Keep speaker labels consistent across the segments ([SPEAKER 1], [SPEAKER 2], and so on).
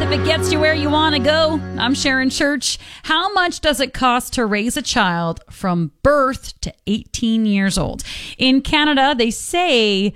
[SPEAKER 1] if it gets you where you want to go. I'm Sharon Church. How much does it cost to raise a child from birth to 18 years old? In Canada, they say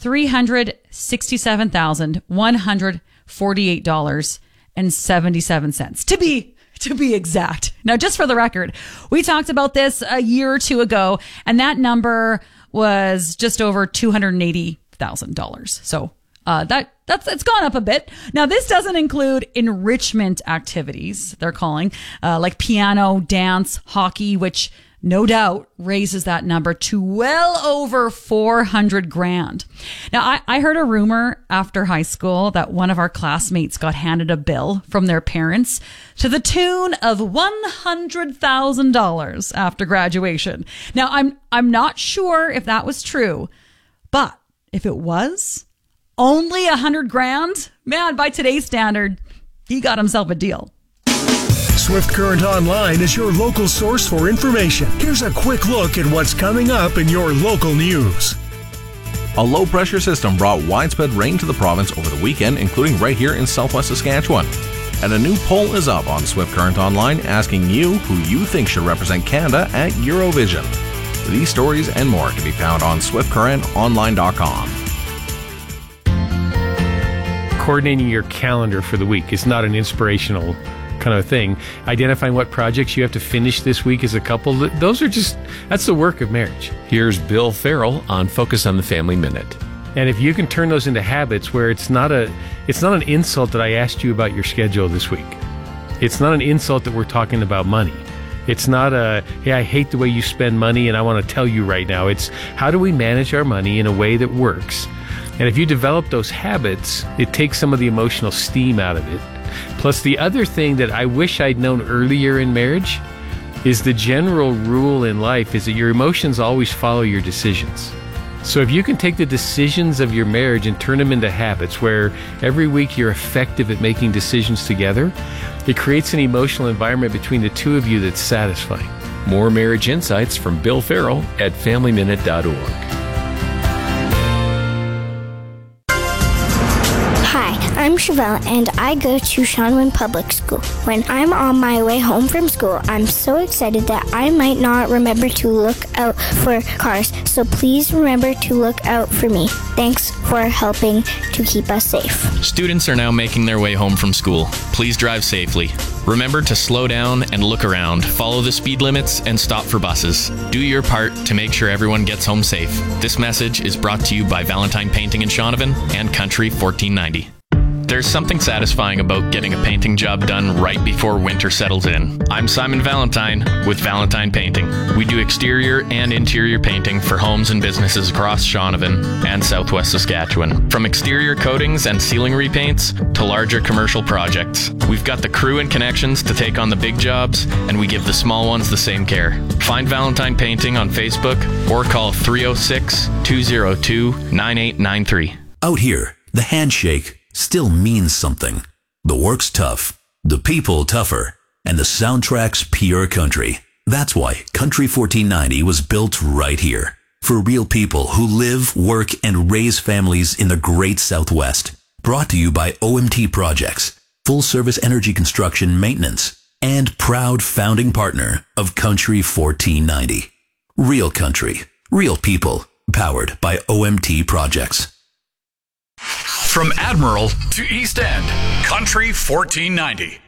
[SPEAKER 1] $367,148.77 to be exact. Now, just for the record, we talked about this a year or two ago, and that number was just over $280,000. So it's gone up a bit. Now, this doesn't include enrichment activities, they're calling, like piano, dance, hockey, which no doubt raises that number to well over $400,000. Now, I heard a rumor after high school that one of our classmates got handed a bill from their parents to the tune of $100,000 after graduation. Now, I'm not sure if that was true, but if it was only $100,000, man, by today's standard, he got himself a deal.
[SPEAKER 2] Swift Current Online is your local source for information. Here's a quick look at what's coming up in your local news.
[SPEAKER 3] A low-pressure system brought widespread rain to the province over the weekend, including right here in southwest Saskatchewan. And a new poll is up on Swift Current Online asking you who you think should represent Canada at Eurovision. These stories and more can be found on swiftcurrentonline.com.
[SPEAKER 4] Coordinating your calendar for the week is not an inspirational kind of thing. Identifying what projects you have to finish this week as a couple, that's the work of marriage.
[SPEAKER 5] Here's Bill Farrell on Focus on the Family Minute.
[SPEAKER 4] And if you can turn those into habits where it's not an insult that I asked you about your schedule this week. It's not an insult that we're talking about money. It's not hey, I hate the way you spend money and I want to tell you right now. It's how do we manage our money in a way that works? And if you develop those habits, it takes some of the emotional steam out of it. Plus, the other thing that I wish I'd known earlier in marriage is the general rule in life is that your emotions always follow your decisions. So if you can take the decisions of your marriage and turn them into habits where every week you're effective at making decisions together, it creates an emotional environment between the two of you that's satisfying.
[SPEAKER 5] More marriage insights from Bill Farrell at FamilyMinute.org.
[SPEAKER 6] I'm Chevelle, and I go to Shaunavon Public School. When I'm on my way home from school, I'm so excited that I might not remember to look out for cars, so please remember to look out for me. Thanks for helping to keep us safe.
[SPEAKER 7] Students are now making their way home from school. Please drive safely. Remember to slow down and look around, follow the speed limits, and stop for buses. Do your part to make sure everyone gets home safe. This message is brought to you by Valentine Painting in Shaunavon and Country 1490. There's something satisfying about getting a painting job done right before winter settles in. I'm Simon Valentine with Valentine Painting. We do exterior and interior painting for homes and businesses across Shaunavon and southwest Saskatchewan. From exterior coatings and ceiling repaints to larger commercial projects. We've got the crew and connections to take on the big jobs, and we give the small ones the same care. Find Valentine Painting on Facebook or call 306-202-9893.
[SPEAKER 8] Out here, the handshake still means something. The work's tough, the people tougher, and the soundtrack's pure country. That's why Country 1490 was built right here. For real people who live, work, and raise families in the great Southwest. Brought to you by OMT Projects, full-service energy construction maintenance, and proud founding partner of Country 1490. Real country, real people, powered by OMT Projects.
[SPEAKER 9] From Admiral to East End, Country 1490.